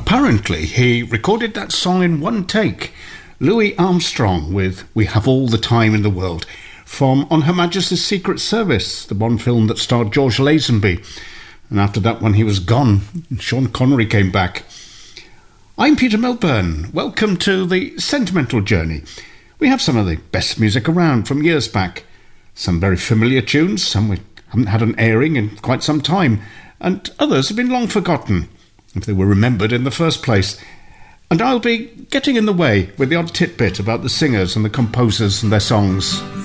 Apparently, he recorded that song in one take. Louis Armstrong with We Have All the Time in the World from On Her Majesty's Secret Service, the Bond film that starred George Lazenby. And after that one, he was gone. Sean Connery came back. I'm Peter Milburn. Welcome to the Sentimental Journey. We have some of the best music around from years back. Some very familiar tunes, some we haven't had an airing in quite some time, and others have been long forgotten, if they were remembered in the first place. And I'll be getting in the way with the odd tidbit about the singers and the composers and their songs.